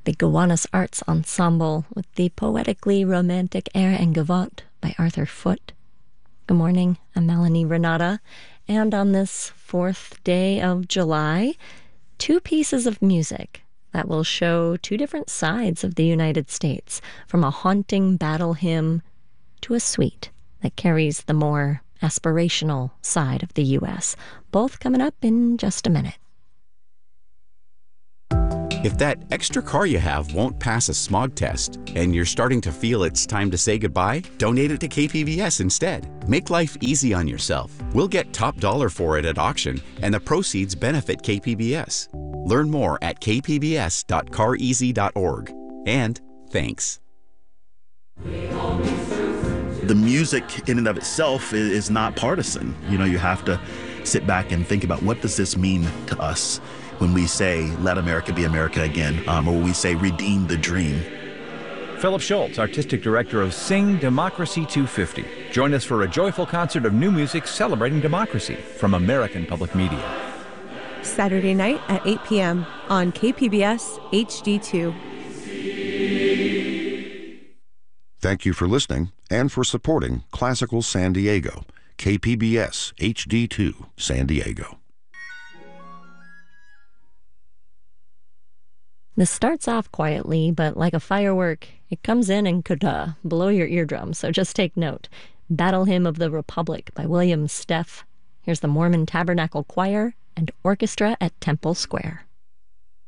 the Gowanus Arts Ensemble with the poetically romantic Air en Gavotte by Arthur Foote. Good morning, I'm Melanie Renata, and on this 4th day of July, 2 pieces of music that will show 2 different sides of the United States, from a haunting battle hymn to a suite that carries the more aspirational side of the U.S., both coming up in just a minute. If that extra car you have won't pass a smog test and you're starting to feel it's time to say goodbye, donate it to KPBS instead. Make life easy on yourself. We'll get top dollar for it at auction, and the proceeds benefit KPBS. Learn more at kpbs.careasy.org. And thanks. The music in and of itself is not partisan. You know, you have to sit back and think about, what does this mean to us when we say, let America be America again, or when we say, redeem the dream. Philip Schultz, Artistic Director of Sing Democracy 250. Join us for a joyful concert of new music celebrating democracy from American Public Media. Saturday night at 8 p.m. on KPBS HD2. Thank you for listening and for supporting Classical San Diego, KPBS HD2 San Diego. This starts off quietly, but like a firework, it comes in and could blow your eardrums, so just take note. Battle Hymn of the Republic by William Steff. Here's the Mormon Tabernacle Choir and Orchestra at Temple Square.